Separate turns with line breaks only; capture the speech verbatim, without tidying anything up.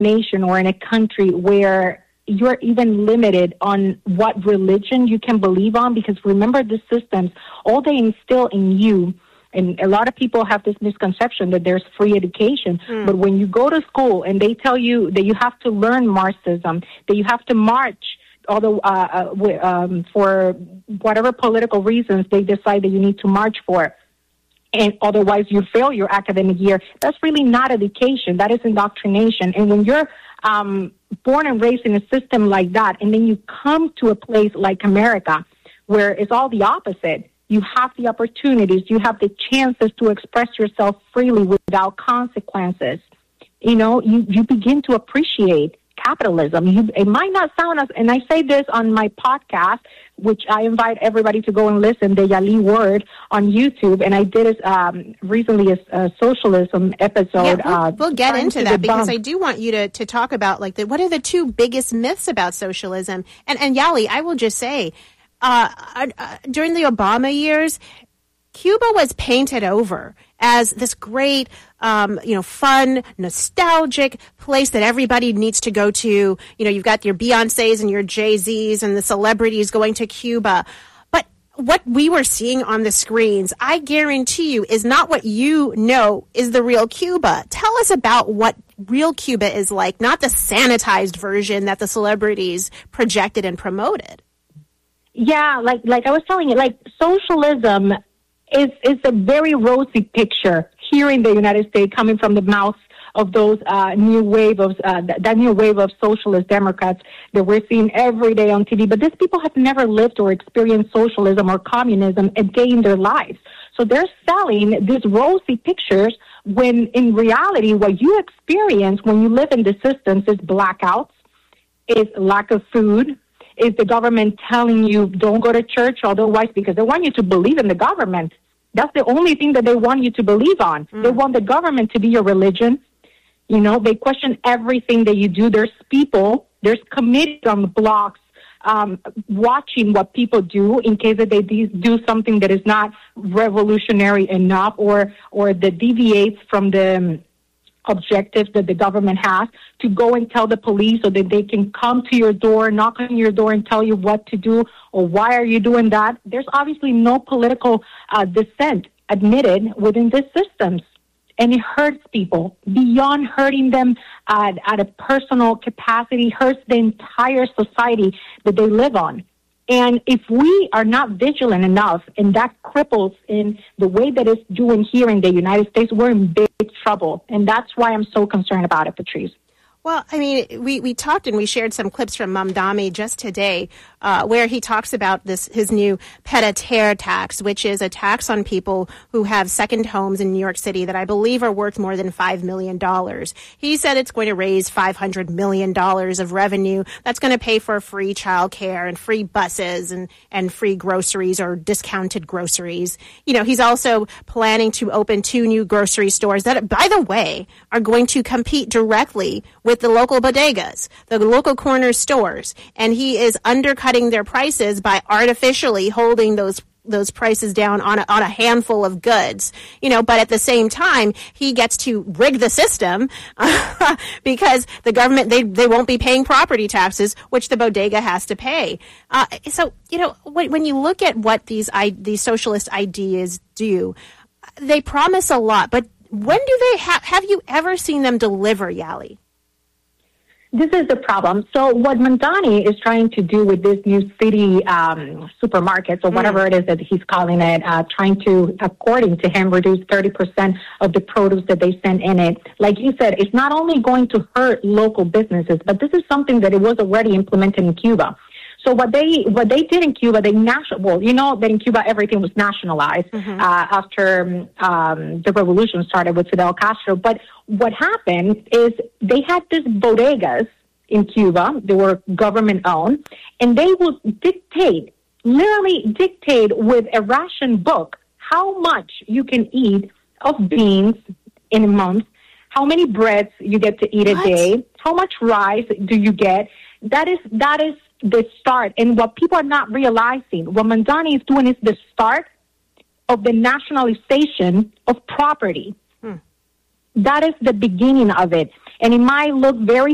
nation or in a country where you're even limited on what religion you can believe on, because remember, the systems, all they instill in you, and a lot of people have this misconception that there's free education, mm. but when you go to school and they tell you that you have to learn Marxism, that you have to march, although uh, uh, um, for whatever political reasons they decide that you need to march for, and otherwise you fail your academic year, that's really not education. That is indoctrination. And when you're um, born and raised in a system like that, and then you come to a place like America, where it's all the opposite, you have the opportunities, you have the chances to express yourself freely without consequences. You know, you, you begin to appreciate capitalism. You, it might not sound as, and I say this on my podcast, which I invite everybody to go and listen, the Yali Word on YouTube, and I did it um, recently a, a socialism episode.
Yeah, we'll,
uh,
we'll get into that because I do want you to, to talk about like the, what are the two biggest myths about socialism. And, and Yali, I will just say, uh, uh, during the Obama years, Cuba was painted over as this great, um, you know, fun, nostalgic place that everybody needs to go to. You know, you've got your Beyoncés and your Jay-Z's and the celebrities going to Cuba. But what we were seeing on the screens, I guarantee you, is not what you know is the real Cuba. Tell us about what real Cuba is like, not the sanitized version that the celebrities projected and promoted.
Yeah, like like I was telling you, like socialism is is a very rosy picture here in the United States, coming from the mouths of those uh, new wave of uh, that, that new wave of socialist Democrats that we're seeing every day on T V. But these people have never lived or experienced socialism or communism a day in their lives. So they're selling these rosy pictures when in reality what you experience when you live in the systems is blackouts, is lack of food, is the government telling you don't go to church otherwise, because they want you to believe in the government. That's the only thing that they want you to believe on. Mm. They want the government to be your religion. You know, they question everything that you do. There's people, there's committees on the blocks um, watching what people do in case that they do something that is not revolutionary enough or, or that deviates from the um, objectives that the government has, to go and tell the police so that they can come to your door, knock on your door and tell you what to do or why are you doing that. There's obviously no political uh, dissent admitted within these systems. And it hurts people beyond hurting them at, at a personal capacity, hurts the entire society that they live on. And if we are not vigilant enough, and that cripples in the way that it's doing here in the United States, we're in big trouble. And that's why I'm so concerned about it, Patrice.
Well, I mean, we, we talked and we shared some clips from Mamdani just today uh, where he talks about this his new pied-à-terre tax, which is a tax on people who have second homes in New York City that I believe are worth more than five million dollars. He said it's going to raise five hundred million dollars of revenue. That's going to pay for free childcare and free buses and, and free groceries or discounted groceries. You know, he's also planning to open two new grocery stores that, by the way, are going to compete directly with with the local bodegas, the local corner stores, and he is undercutting their prices by artificially holding those those prices down on a, on a handful of goods, you know, but at the same time, he gets to rig the system uh, because the government, they, they won't be paying property taxes, which the bodega has to pay. Uh, so, you know, when, when you look at what these, I, these socialist ideas do, they promise a lot, but when do they have, have you ever seen them deliver, Yali?
This is the problem. So what Mamdani is trying to do with this new city um, supermarkets or whatever mm. it is that he's calling it, uh, trying to, according to him, reduce thirty percent of the produce that they send in it. Like you said, it's not only going to hurt local businesses, but this is something that it was already implemented in Cuba. So what they what they did in Cuba, they national. Well, you know that in Cuba everything was nationalized mm-hmm. uh, after um, the revolution started with Fidel Castro. But what happened is they had these bodegas in Cuba. They were government owned, and they would dictate, literally dictate with a ration book how much you can eat of beans in a month, how many breads you get to eat what? a day, how much rice do you get. That is that is. the start. And what people are not realizing, what Mamdani is doing is the start of the nationalization of property. Hmm. That is the beginning of it. And it might look very